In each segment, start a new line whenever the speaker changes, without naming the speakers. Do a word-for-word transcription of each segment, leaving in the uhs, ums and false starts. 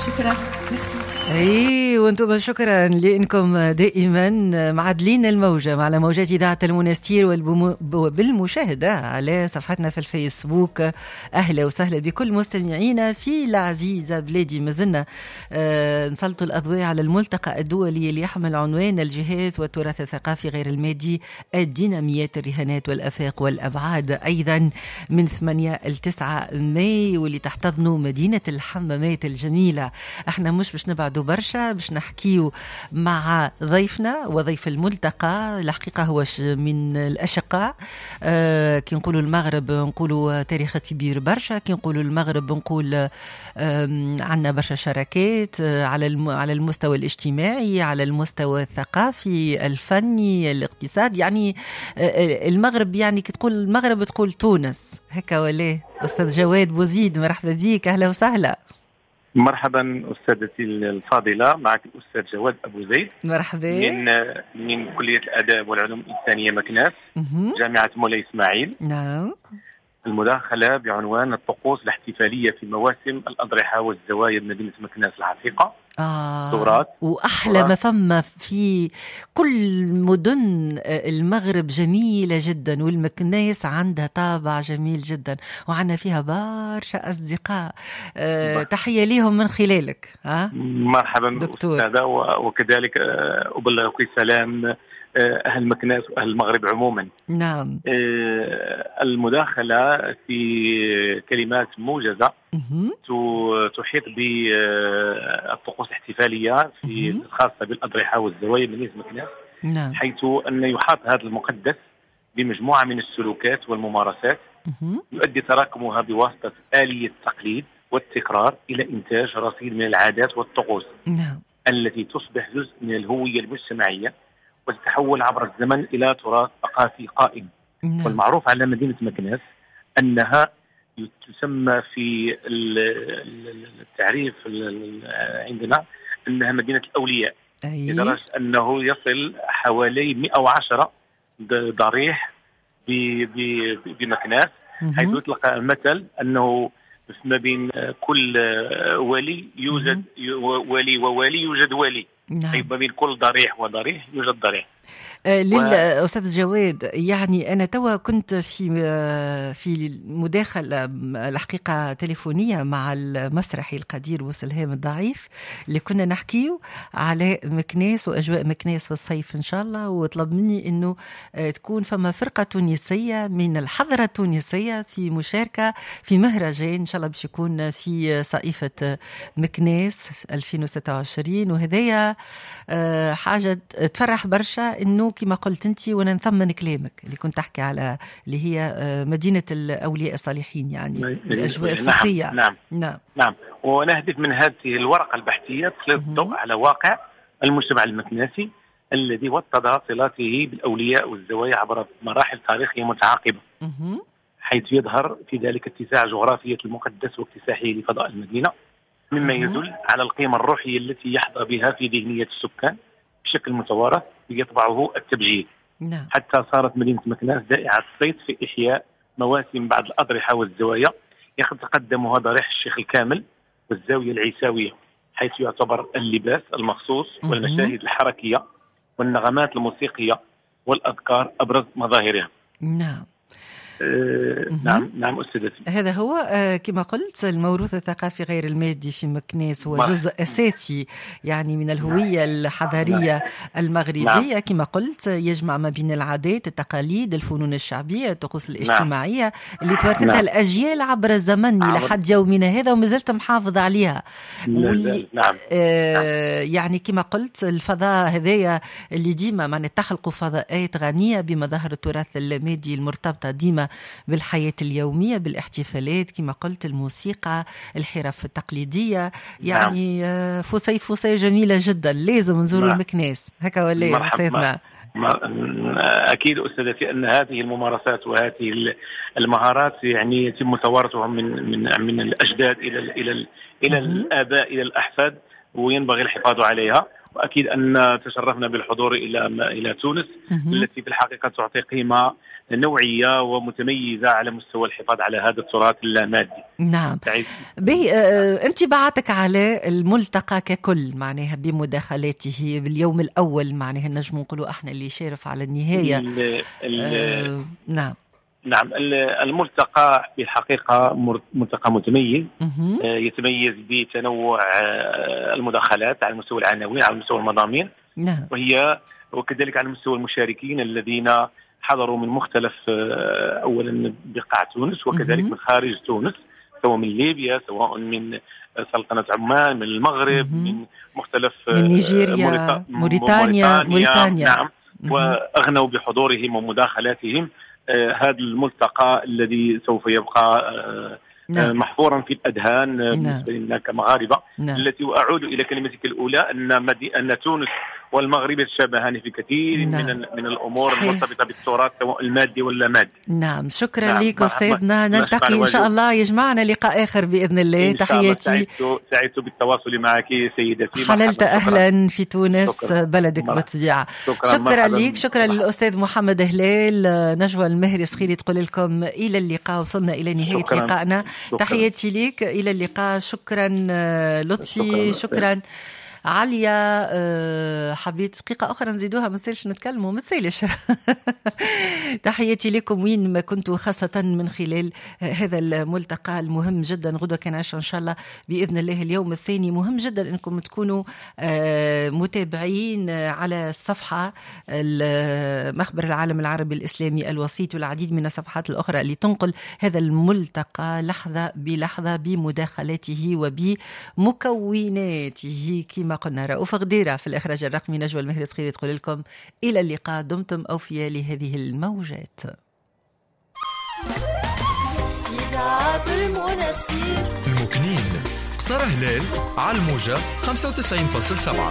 شكرا ميرسي.
اي وانتم شكرا لانكم دائما معدلين الموجه على موجات اذاعه المنستير وبالمشاهده على صفحتنا في الفيسبوك. اهلا وسهلا بكل مستمعينا في العزيزه بلادي. مازلنا آه نسلطوا الاضواء على الملتقى الدولي اللي يحمل عنوان الجهات والتراث الثقافي غير المادي، الديناميات، الرهانات والافاق والابعاد، ايضا من ثمانية إلى تسعة ماي، واللي تحتضنه مدينه الحمامات الجميله. احنا مش باش نبعدوا برشا، باش نحكيو مع ضيفنا وضيف الملتقى. الحقيقه هو من الاشقاء. آه كي نقولوا المغرب نقولوا تاريخ كبير برشا، كي نقولوا المغرب نقول آه عندنا برشا شراكات آه على على المستوى الاجتماعي، على المستوى الثقافي، الفني، الاقتصاد. يعني آه المغرب، يعني كي تقول المغرب تقول تونس، هكا ولا؟ استاذ جواد بوزيد، مرحبا بك، اهلا وسهلا.
مرحبا أستاذتي الفاضلة، معك الأستاذ جواد أبو زيد،
مرحبا،
من من كلية الآداب والعلوم الإنسانية مكناس، جامعة مولاي إسماعيل.
نعم.
المداخلة بعنوان الطقوس الاحتفالية في مواسم الأضرحة والزوايا بمدينة مكناس العتيقة.
آه
تراث
وأحلى ما فما في كل مدن المغرب جميلة جدا، والمكناس عندها طابع جميل جدا، وعنا فيها برشا أصدقاء. آه تحية ليهم من خلالك. ها
مرحبا دكتور، وكذلك أبلغك سلام أهل مكناس وأهل المغرب عموما.
نعم.
المداخلة في كلمات موجزة تحيط بالطقوس الاحتفالية في الخاصة بالأضرحة والزوايا من مكناس.
نعم.
حيث أن يحاط هذا المقدس بمجموعة من السلوكات والممارسات يؤدي تراكمها بواسطة آلية التقليد والتكرار إلى إنتاج رصيد من العادات والطقوس.
نعم.
التي تصبح جزء من الهوية المجتمعية وتتحول عبر الزمن إلى تراث ثقافي قائم.
نعم.
والمعروف على مدينة مكناس أنها تسمى في التعريف عندنا أنها مدينة الأولياء،
أي.
لدرجة أنه يصل حوالي مئة وعشرة ضريح بمكناس، حيث يطلق المثل أنه ما بين كل ولي يوجد ولي وولي يوجد ولي.
نعم.
أي ما بين كل ضريح وضريح يوجد ضريح.
للأستاذ جواد، يعني أنا توا كنت في في مداخلة الحقيقة تليفونية مع المسرحي القدير وسلهام الضعيف، اللي كنا نحكيه على مكناس وأجواء مكناس في الصيف إن شاء الله، وطلب مني إنه تكون فما فرقة تونسية من الحضرة التونسية في مشاركة في مهرجان إن شاء الله باش يكون في صيفة مكناس ألفين وستة وعشرين. وهذايا حاجة تفرح برشا، إنه كما قلت أنت وأنا نثمن كلامك اللي كنت تحكي على اللي هي مدينة الأولياء الصالحين، يعني الأجواء الصوفية.
نعم.
نعم.
نعم. ونهدف من هذه الورقة البحثية تسلط الضوء على واقع المجتمع المكناسي الذي وطد صلاته بالأولياء والزوايا عبر مراحل تاريخية متعاقبة، حيث يظهر في ذلك اتساع جغرافية المقدس واكتساحه لفضاء المدينة، مما يدل على القيمة الروحية التي يحظى بها في ذهنية السكان بشكل متوارث يطبعه التبجيل.
نعم.
حتى صارت مدينة مكناس ذائعة الصيت في إحياء مواسم بعد الأضرحة والزوايا، يتقدمها ضريح الشيخ الكامل والزاوية العيساوية، حيث يعتبر اللباس المخصوص والمشاهد الحركية والنغمات الموسيقية والأذكار أبرز مظاهرها.
نعم.
آه نعم نعم أستاذتي.
هذا هو آه كما قلت الموروث الثقافي غير المادي في مكناس هو جزء أساسي يعني من الهوية الحضارية المغربية. كما قلت يجمع ما بين العادات، التقاليد، الفنون الشعبية، الطقوس الاجتماعية اللي توارثتها الأجيال عبر الزمن إلى حد يومنا هذا وما زلت محافظ عليها. واللي
نعم.
آه يعني كما قلت الفضاء هذايا اللي ديما معنى تخلقوا فضاءات غنية بمظاهر التراث المادي المرتبطة ديما بالحياة اليومية، بالاحتفالات كما قلت، الموسيقى، الحرف التقليدية. يعني نعم. فسي فسي جميلة جدا، لازم نزوروا المكناس هكا ولا أستاذنا؟
أكيد أستاذتي أن هذه الممارسات وهذه المهارات يعني يتم توارثها من من من الأجداد إلى إلى إلى الآباء إلى الأحفاد، وينبغي الحفاظ عليها. وأكيد أن تشرفنا بالحضور إلى إلى تونس التي في الحقيقة تعطي قيمة نوعية ومتميزة على مستوى الحفاظ على هذا التراث اللامادي.
نعم. بي آه، انطباعاتك على الملتقى ككل معناها بمداخلاته باليوم الأول، معناها نجم نقولوا احنا اللي شارف على النهاية.
ال ال
آه، نعم
نعم الملتقى بالحقيقة ملتقى متميز، يتميز بتنوع المداخلات على مستوى العناوين على مستوى المضامين.
نعم.
وهي وكذلك على مستوى المشاركين الذين حضروا من مختلف أولا بقاع تونس وكذلك من خارج تونس، سواء من ليبيا سواء من سلطنة عمان من المغرب من مختلف
من نيجيريا موريتانيا موريتانيا
نعم. وأغنوا بحضورهم ومداخلاتهم آه هذا الملتقى الذي سوف يبقى آه نعم. محفورا في الأذهان آه بالنسبة لنا كمغاربة. نعم. التي وأعود إلى كلمتك الأولى أن مدي أن تونس والمغرب يتشابهان في كثير نعم. من من الأمور صحيح. المرتبطة بالتراث سواء المادي ولا مادي.
نعم. شكرا نعم. لك أستاذنا، نلتقي إن شاء الله، يجمعنا لقاء آخر بإذن الله. تحياتي.
سعدت بالتواصل معك سيدتي.
حللت أهلا في تونس شكرا. بلدك بالطبيعة. شكرا, شكرا لك. شكرا للأستاذ محمد هلال. نجوى المهري صخيري تقول لكم إلى اللقاء، وصلنا إلى نهاية شكرا. لقائنا. شكرا. تحياتي لك، إلى اللقاء. شكرا لطفي. شكرا, شكرا. عليا. أه حبيت دقيقة أخرى نزيدوها ما نسيرش نتكلموا ما تسيلش. تحياتي لكم وين ما كنتوا، خاصة من خلال هذا الملتقى المهم جدا. غدوة كان عشرة إن شاء الله بإذن الله اليوم الثاني. مهم جدا أنكم تكونوا أه متابعين على الصفحة مخبر العالم العربي الإسلامي الوسيط والعديد من الصفحات الأخرى اللي تنقل هذا الملتقى لحظة بلحظة بمداخلاته وبمكوناته. كما قلنا رؤوف غديرة في الإخراج الرقمي، نجوى المهري صخيري تقول لكم إلى اللقاء. دمتم أوفياء لهذه الموجات.
المكنين قصر هلال على الموجة خمسة وتسعين فاصلة سبعة.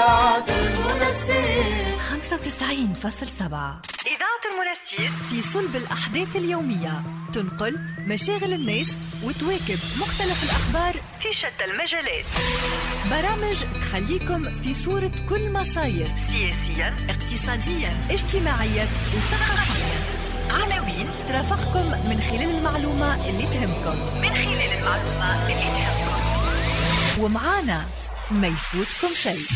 خمسة وتسعين فاصلة سبعة إذاعة المنستير في صلب الأحداث اليومية، تنقل مشاغل الناس وتواكب مختلف الأخبار في شتى المجالات. برامج تخليكم في صورة كل ما صاير سياسيا اقتصاديا اجتماعيا وثقافيا. عناوين ترافقكم من خلال المعلومة اللي تهمكم من خلال المعلومة اللي تهمكم ومعانا ما يفوتكم شيء.